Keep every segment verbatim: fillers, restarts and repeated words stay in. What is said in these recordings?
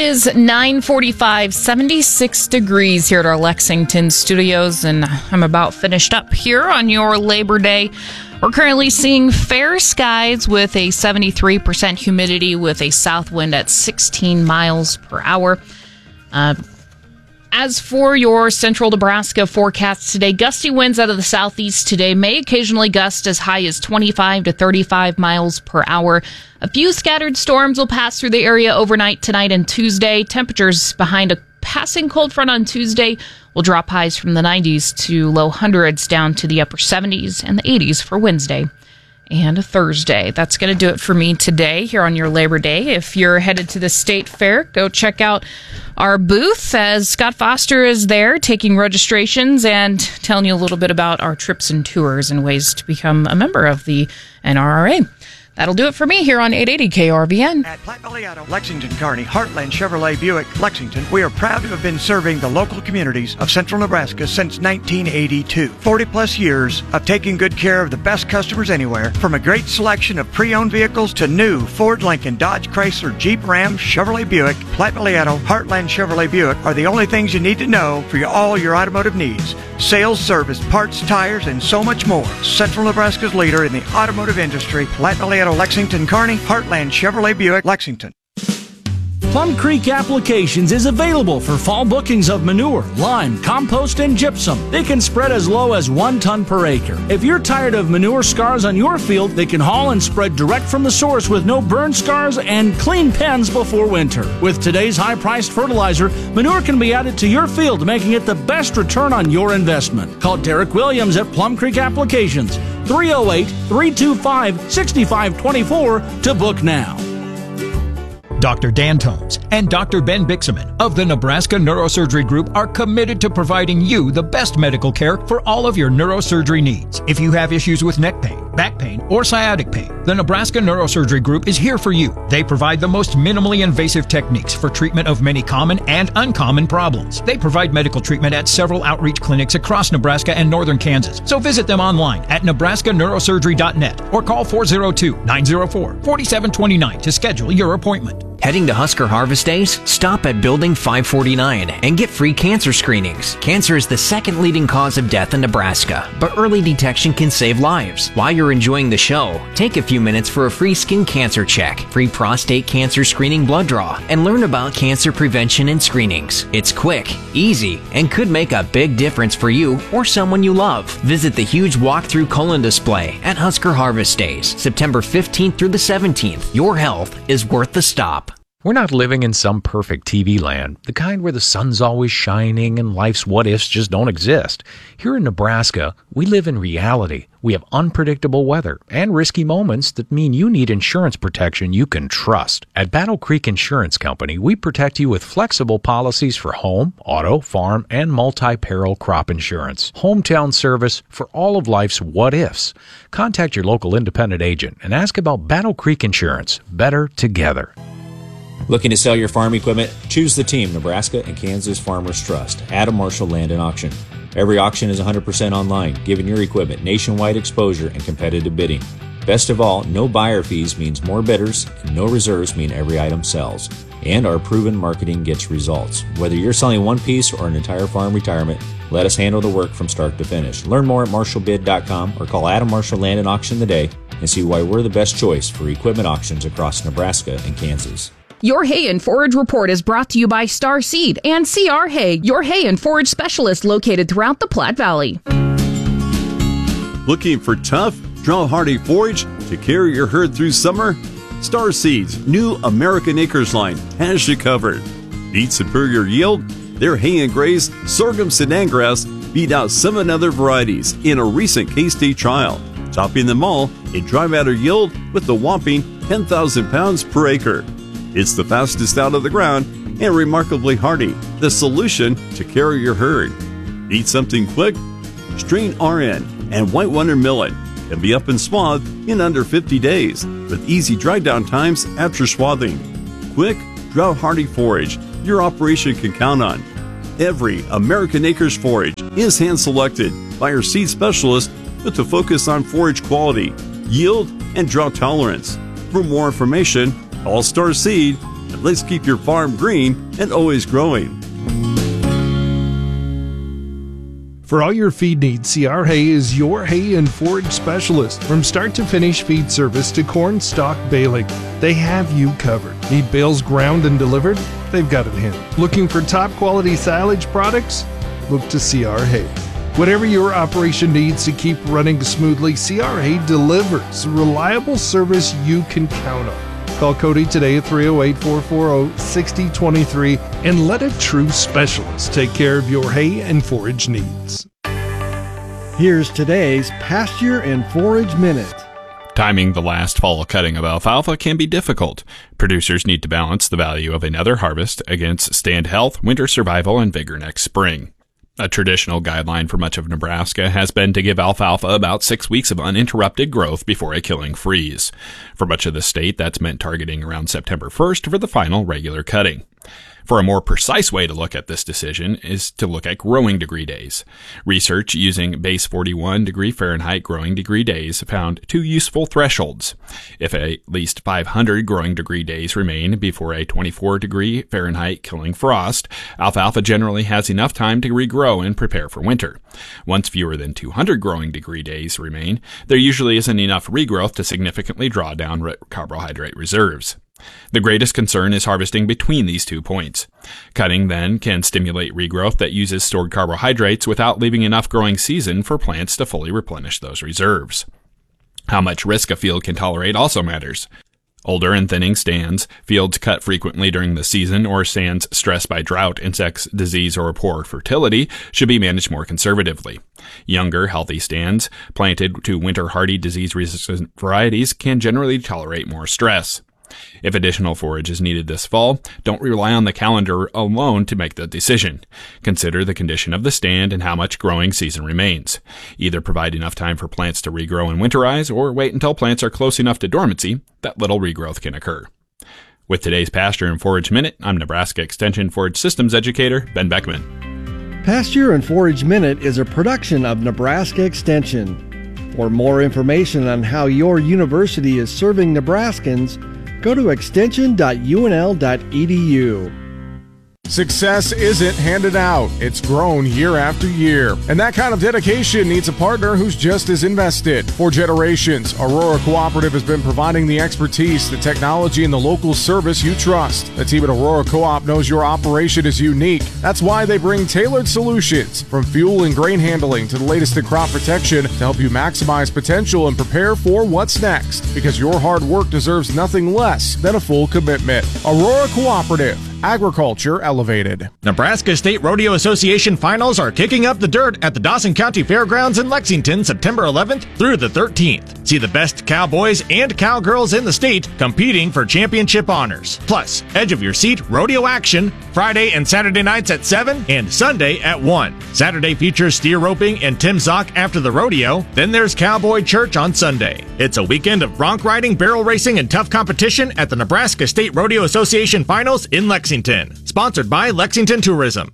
is nine forty-five, seventy-six degrees here at our Lexington studios, and I'm about finished up here on your Labor Day. We're currently seeing fair skies with a seventy-three percent humidity with a south wind at sixteen miles per hour. Uh, As for your central Nebraska forecast today, gusty winds out of the southeast today may occasionally gust as high as twenty-five to thirty-five miles per hour. A few scattered storms will pass through the area overnight tonight and Tuesday. Temperatures behind a passing cold front on Tuesday will drop highs from the nineties to low hundreds down to the upper seventies and the eighties for Wednesday and Thursday. That's going to do it for me today here on your Labor Day. If you're headed to the State Fair, go check out our booth as Scott Foster is there taking registrations and telling you a little bit about our trips and tours and ways to become a member of the N R R A. That'll do it for me here on eight eighty K R V N. At Platte Valley Auto, Lexington, Kearney, Heartland Chevrolet Buick, Lexington, we are proud to have been serving the local communities of central Nebraska since nineteen eighty-two. forty plus years of taking good care of the best customers anywhere, from a great selection of pre-owned vehicles to new Ford, Lincoln, Dodge, Chrysler, Jeep, Ram, Chevrolet Buick. Platte Valley Auto, Heartland Chevrolet Buick are the only things you need to know for your, all your automotive needs. Sales, service, parts, tires, and so much more. Central Nebraska's leader in the automotive industry, Platte Valley Auto, Lexington, Kearney, Heartland Chevrolet Buick, Lexington. Plum Creek Applications is available for fall bookings of manure, lime, compost, and gypsum. They can spread as low as one ton per acre. If you're tired of manure scars on your field, they can haul and spread direct from the source with no burn scars and clean pens before winter. With today's high-priced fertilizer, manure can be added to your field, making it the best return on your investment. Call Derek Williams at Plum Creek Applications, three oh eight, three two five, six five two four to book now. Doctor Dan Tomes and Doctor Ben Bixaman of the Nebraska Neurosurgery Group are committed to providing you the best medical care for all of your neurosurgery needs. If you have issues with neck pain, back pain, or sciatic pain, the Nebraska Neurosurgery Group is here for you. They provide the most minimally invasive techniques for treatment of many common and uncommon problems. They provide medical treatment at several outreach clinics across Nebraska and northern Kansas. So visit them online at nebraska neurosurgery dot net or call four oh two, nine oh four, four seven two nine to schedule your appointment. Heading to Husker Harvest Days? Stop at Building five forty-nine and get free cancer screenings. Cancer is the second leading cause of death in Nebraska, but early detection can save lives. While you're enjoying the show, take a few minutes for a free skin cancer check, free prostate cancer screening blood draw, and learn about cancer prevention and screenings. It's quick, easy, and could make a big difference for you or someone you love. Visit the huge walk-through colon display at Husker Harvest Days, September fifteenth through the seventeenth. Your health is worth the stop. We're not living in some perfect T V land, the kind where the sun's always shining and life's what-ifs just don't exist. Here in Nebraska, we live in reality. We have unpredictable weather and risky moments that mean you need insurance protection you can trust. At Battle Creek Insurance Company, we protect you with flexible policies for home, auto, farm, and multi-peril crop insurance. Hometown service for all of life's what-ifs. Contact your local independent agent and ask about Battle Creek Insurance. Better together. Looking to sell your farm equipment? Choose the team Nebraska and Kansas Farmers Trust. Adam Marshall Land and Auction. Every auction is one hundred percent online, giving your equipment nationwide exposure and competitive bidding. Best of all, no buyer fees means more bidders, and no reserves mean every item sells. And our proven marketing gets results. Whether you're selling one piece or an entire farm retirement, let us handle the work from start to finish. Learn more at marshall bid dot com or call Adam Marshall Land and Auction today and see why we're the best choice for equipment auctions across Nebraska and Kansas. Your Hay and Forage Report is brought to you by Star Seed and C R Hay, your hay and forage specialist located throughout the Platte Valley. Looking for tough, drought-hardy forage to carry your herd through summer? Star Seed's new American Acres line has you covered. Need superior yield? Their hay and graze sorghum Sudan grass beat out seven other varieties in a recent K-State trial, topping them all in dry matter yield with a whopping ten thousand pounds per acre. It's the fastest out of the ground and remarkably hardy, the solution to carry your herd. Need something quick? Strain R N and White Wonder Millet can be up and swathed in under fifty days with easy dry down times after swathing. Quick, drought-hardy forage your operation can count on. Every American Acres forage is hand-selected by our seed specialist with a focus on forage quality, yield, and drought tolerance. For more information, call Star Seed And let's keep your farm green and always growing. For all your feed needs, C R Hay is your hay and forage specialist. From start to finish feed service to corn stalk baling, they have you covered. Need bales ground and delivered? They've got it handled. Looking for top quality silage products? Look to C R Hay. Whatever your operation needs to keep running smoothly, C R Hay delivers reliable service you can count on. Call Cody today at three oh eight, four four oh, six oh two three and let a true specialist take care of your hay and forage needs. Here's today's Pasture and Forage Minute. Timing the last fall cutting of alfalfa can be difficult. Producers need to balance the value of another harvest against stand health, winter survival, and vigor next spring. A traditional guideline for much of Nebraska has been to give alfalfa about six weeks of uninterrupted growth before a killing freeze. For much of the state, that's meant targeting around September first for the final regular cutting. For a more precise way to look at this decision is to look at growing degree days. Research using base forty-one degree Fahrenheit growing degree days found two useful thresholds. If at least five hundred growing degree days remain before a twenty-four degree Fahrenheit killing frost, alfalfa generally has enough time to regrow and prepare for winter. Once fewer than two hundred growing degree days remain, there usually isn't enough regrowth to significantly draw down carbohydrate reserves. The greatest concern is harvesting between these two points. Cutting, then, can stimulate regrowth that uses stored carbohydrates without leaving enough growing season for plants to fully replenish those reserves. How much risk a field can tolerate also matters. Older and thinning stands, fields cut frequently during the season, or stands stressed by drought, insects, disease, or poor fertility should be managed more conservatively. Younger, healthy stands, planted to winter-hardy disease-resistant varieties, can generally tolerate more stress. If additional forage is needed this fall, don't rely on the calendar alone to make the decision. Consider the condition of the stand and how much growing season remains. Either provide enough time for plants to regrow and winterize, or wait until plants are close enough to dormancy that little regrowth can occur. With today's Pasture and Forage Minute, I'm Nebraska Extension Forage Systems Educator Ben Beckman. Pasture and Forage Minute is a production of Nebraska Extension. For more information on how your university is serving Nebraskans, go to extension dot u n l dot e d u. Success isn't handed out, it's grown year after year. And that kind of dedication needs a partner who's just as invested. For generations, Aurora Cooperative has been providing the expertise, the technology, and the local service you trust. The team at Aurora Co-op knows your operation is unique. That's why they bring tailored solutions, from fuel and grain handling to the latest in crop protection, to help you maximize potential and prepare for what's next. Because your hard work deserves nothing less than a full commitment. Aurora Cooperative. Agriculture elevated. Nebraska State Rodeo Association finals are kicking up the dirt at the Dawson County Fairgrounds in Lexington September eleventh through the thirteenth. See the best cowboys and cowgirls in the state competing for championship honors. Plus, edge of your seat rodeo action Friday and Saturday nights at seven and Sunday at one. Saturday features steer roping and Tim Zock after the rodeo. Then there's Cowboy Church on Sunday. It's a weekend of bronc riding, barrel racing, and tough competition at the Nebraska State Rodeo Association finals in Lexington. Sponsored by Lexington Tourism.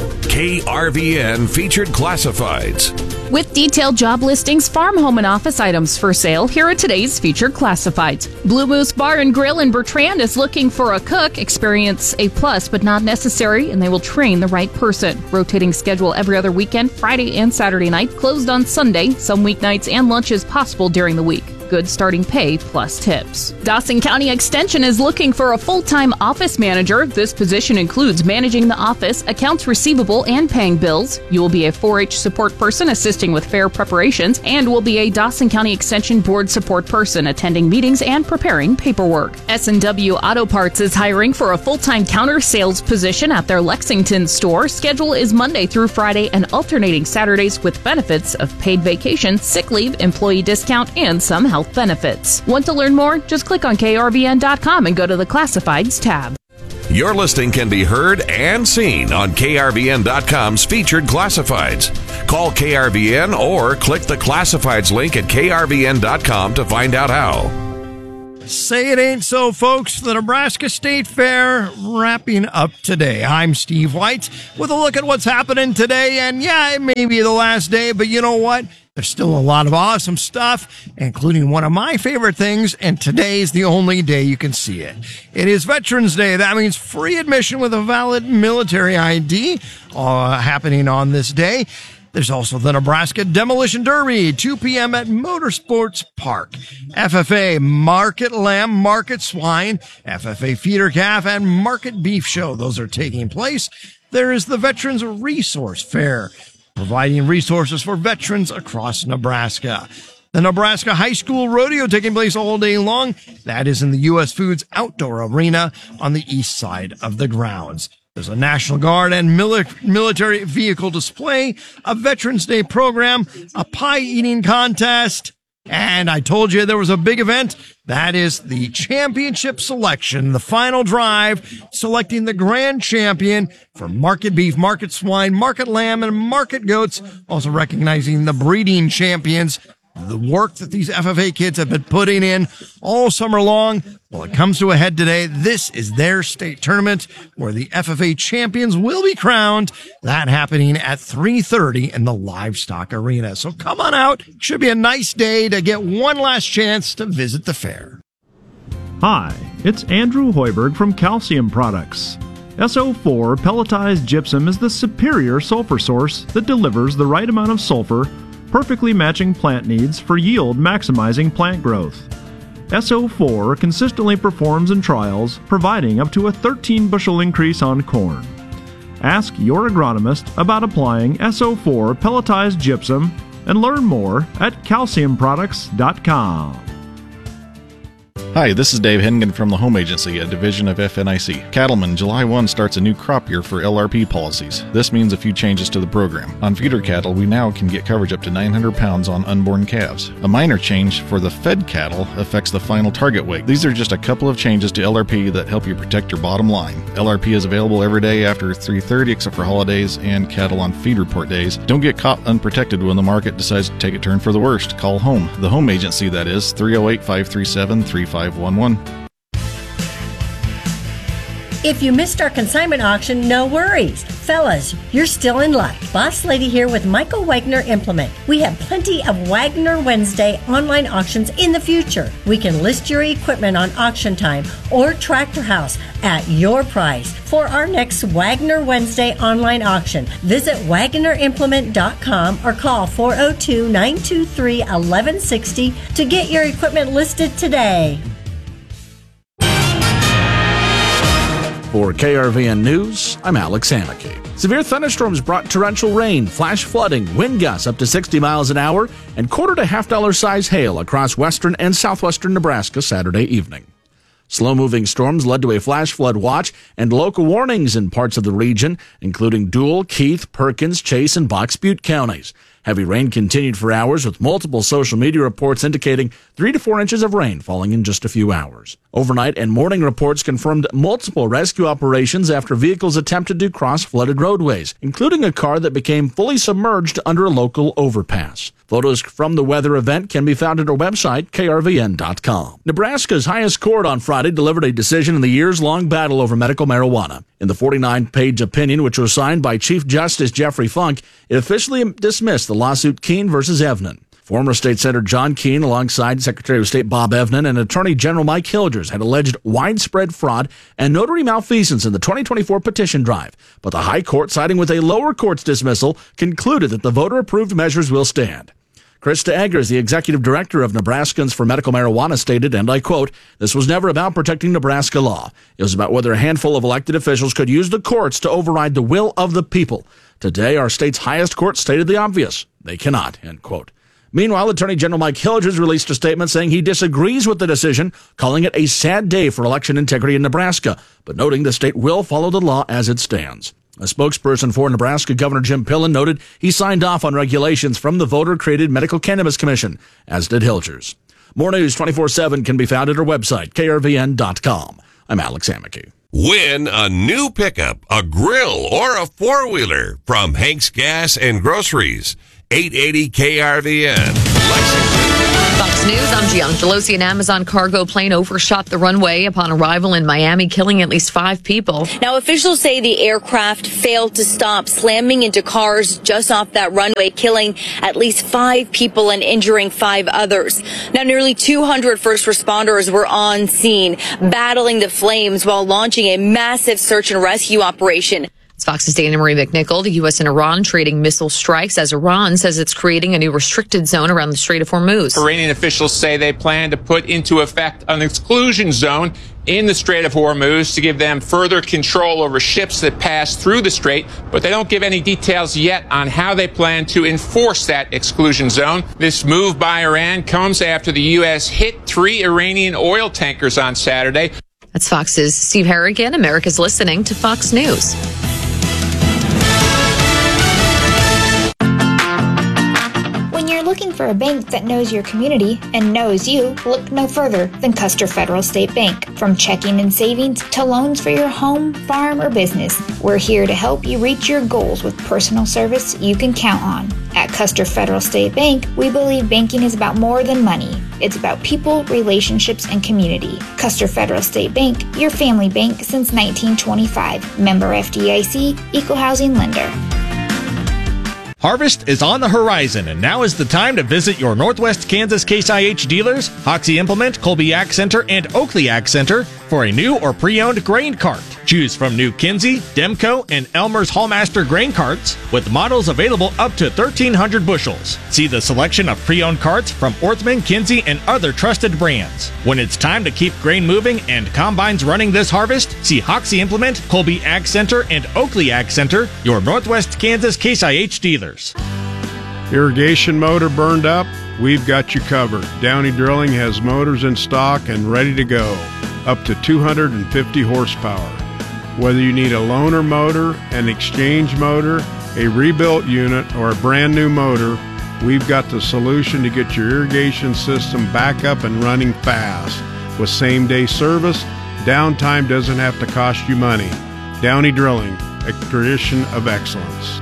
K R V N Featured Classifieds. With detailed job listings, farm, home, and office items for sale, here are today's featured classifieds. Blue Moose Bar and Grill in Bertrand is looking for a cook. Experience a plus, but not necessary, and they will train the right person. Rotating schedule every other weekend, Friday and Saturday night, closed on Sunday. Some weeknights and lunches possible during the week. Good starting pay plus tips. Dawson County Extension is looking for a full-time office manager. This position includes managing the office, accounts receivable, and paying bills. You will be a four H support person assisting with fair preparations, and will be a Dawson County Extension Board support person attending meetings and preparing paperwork. S and W Auto Parts is hiring for a full-time counter sales position at their Lexington store. Schedule is Monday through Friday and alternating Saturdays with benefits of paid vacation, sick leave, employee discount, and some health benefits. Want to learn more? Just click on K R V N dot com and go to the Classifieds tab. Your listing can be heard and seen on K R V N dot com's Featured Classifieds. Call K R V N or click the Classifieds link at K R V N dot com to find out how. Say it ain't so, folks. The Nebraska State Fair wrapping up today. I'm Steve White with a look at what's happening today. And yeah, it may be the last day, but you know what? There's still a lot of awesome stuff, including one of my favorite things, and today's the only day you can see it. It is Veterans Day. That means free admission with a valid military I D uh, happening on this day. There's also the Nebraska Demolition Derby, two p.m. at Motorsports Park. F F A Market Lamb, Market Swine, F F A Feeder Calf, and Market Beef Show. Those are taking place. There is the Veterans Resource Fair, providing resources for veterans across Nebraska. The Nebraska High School Rodeo taking place all day long. That is in the U S Foods Outdoor Arena on the east side of the grounds. There's a National Guard and mili- military vehicle display, a Veterans Day program, a pie eating contest, and I told you there was a big event. That is the championship selection, the final drive, selecting the grand champion for market beef, market swine, market lamb, and market goats, also recognizing the breeding champions. The work that these F F A kids have been putting in all summer long, well, it comes to a head today. This is their state tournament where the F F A champions will be crowned. That happening at three thirty in the Livestock Arena. So come on out. Should be a nice day to get one last chance to visit the fair. Hi, it's Andrew Hoiberg from Calcium Products. S O four pelletized gypsum is the superior sulfur source that delivers the right amount of sulfur, perfectly matching plant needs for yield maximizing plant growth. S O four consistently performs in trials, providing up to a thirteen bushel increase on corn. Ask your agronomist about applying S O four pelletized gypsum and learn more at calcium products dot com. Hi, this is Dave Hennigan from the Home Agency, a division of F N I C. Cattlemen, July first starts a new crop year for L R P policies. This means a few changes to the program. On feeder cattle, we now can get coverage up to nine hundred pounds on unborn calves. A minor change for the fed cattle affects the final target weight. These are just a couple of changes to L R P that help you protect your bottom line. L R P is available every day after three thirty except for holidays and cattle on feed report days. Don't get caught unprotected when the market decides to take a turn for the worst. Call home. The Home Agency, that is, three oh eight, five three seven, three five one one. If you missed our consignment auction, no worries. Fellas, you're still in luck. Boss Lady here with Michael Wagner Implement. We have plenty of Wagner Wednesday online auctions in the future. We can list your equipment on Auction Time or Tractor House at your price. For our next Wagner Wednesday online auction, visit wagner implement dot com or call four oh two, nine two three, one one six oh to get your equipment listed today. For K R V N News, I'm Alex Hammaky. Severe thunderstorms brought torrential rain, flash flooding, wind gusts up to sixty miles an hour, and quarter to half dollar size hail across western and southwestern Nebraska Saturday evening. Slow-moving storms led to a flash flood watch and local warnings in parts of the region, including Dual, Keith, Perkins, Chase, and Box Butte counties. Heavy rain continued for hours, with multiple social media reports indicating three to four inches of rain falling in just a few hours. Overnight and morning reports confirmed multiple rescue operations after vehicles attempted to cross flooded roadways, including a car that became fully submerged under a local overpass. Photos from the weather event can be found at our website, K R V N dot com. Nebraska's highest court on Friday delivered a decision in the years-long battle over medical marijuana. In the forty-nine page opinion, which was signed by Chief Justice Jeffrey Funk, it officially dismissed the lawsuit Keene versus Evnen. Former State Senator John Keene, alongside Secretary of State Bob Evnen and Attorney General Mike Hilgers, had alleged widespread fraud and notary malfeasance in the twenty twenty-four petition drive. But the High Court, siding with a lower court's dismissal, concluded that the voter-approved measures will stand. Krista Eggers, the executive director of Nebraskans for Medical Marijuana, stated, and I quote, "This was never about protecting Nebraska law. It was about whether a handful of elected officials could use the courts to override the will of the people. Today, our state's highest court stated the obvious. They cannot," end quote. Meanwhile, Attorney General Mike Hilgers released a statement saying he disagrees with the decision, calling it a sad day for election integrity in Nebraska, but noting the state will follow the law as it stands. A spokesperson for Nebraska Governor Jim Pillen noted he signed off on regulations from the voter-created Medical Cannabis Commission, as did Hilgers. More news twenty-four seven can be found at our website, K R V N dot com. I'm Alex Hammaky. Win a new pickup, a grill, or a four-wheeler from Hank's Gas and Groceries. eight eighty K R V N, Lexington. Fox News, I'm Gian Gelosi. An Amazon cargo plane overshot the runway upon arrival in Miami, killing at least five people. Now, officials say the aircraft failed to stop, slamming into cars just off that runway, killing at least five people and injuring five others. Now, nearly two hundred first responders were on scene, battling the flames while launching a massive search and rescue operation. It's Fox's Dana Marie McNichol. The U S and Iran trading missile strikes as Iran says it's creating a new restricted zone around the Strait of Hormuz. Iranian officials say they plan to put into effect an exclusion zone in the Strait of Hormuz to give them further control over ships that pass through the strait, but they don't give any details yet on how they plan to enforce that exclusion zone. This move by Iran comes after the U S hit three Iranian oil tankers on Saturday. That's Fox's Steve Harrigan. America's listening to Fox News. Looking for a bank that knows your community and knows you, look no further than Custer Federal State Bank. From checking and savings to loans for your home, farm, or business, we're here to help you reach your goals with personal service you can count on. At Custer Federal State Bank, we believe banking is about more than money. It's about people, relationships, and community. Custer Federal State Bank, your family bank since nineteen twenty-five. Member F D I C, Equal Housing Lender. Harvest is on the horizon, and now is the time to visit your Northwest Kansas Case I H dealers, Hoxie Implement, Colby Ag Center, and Oakley Ag Center for a new or pre-owned grain cart. Choose from new Kinsey, Demco, and Elmer's Hallmaster grain carts with models available up to thirteen hundred bushels. See the selection of pre-owned carts from Orthman, Kinsey, and other trusted brands. When it's time to keep grain moving and combines running this harvest, see Hoxie Implement, Colby Ag Center, and Oakley Ag Center, your Northwest Kansas Case I H dealers. Irrigation motor burned up? We've got you covered. Downey Drilling has motors in stock and ready to go, up to two hundred fifty horsepower. Whether you need a loaner motor, an exchange motor, a rebuilt unit, or a brand new motor, we've got the solution to get your irrigation system back up and running fast. With same-day service, downtime doesn't have to cost you money. Downey Drilling, a tradition of excellence.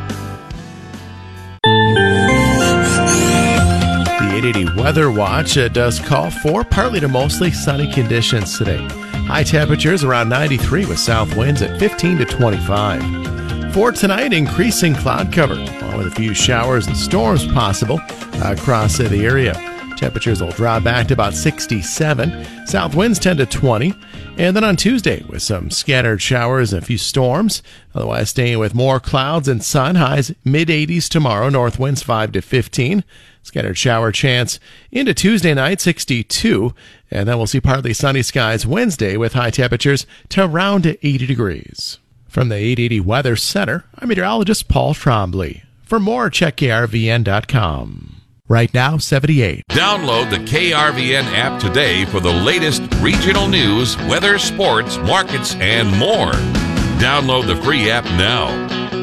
The eight eighty Weather Watch uh, does call for partly to mostly sunny conditions today. High temperatures around ninety-three with south winds at fifteen to twenty-five. For tonight, increasing cloud cover, along with a few showers and storms possible uh, across uh, the area. Temperatures will drop back to about sixty-seven. South winds ten to twenty. And then on Tuesday, with some scattered showers and a few storms. Otherwise, staying with more clouds and sun. Highs mid eighties tomorrow. North winds five to fifteen. Scattered shower chance into Tuesday night, sixty-two. And then we'll see partly sunny skies Wednesday with high temperatures to around eighty degrees. From the eight eighty Weather Center, I'm meteorologist Paul Trombley. For more, check K R V N dot com. Right now, seventy-eight. Download the K R V N app today for the latest regional news, weather, sports, markets, and more. Download the free app now.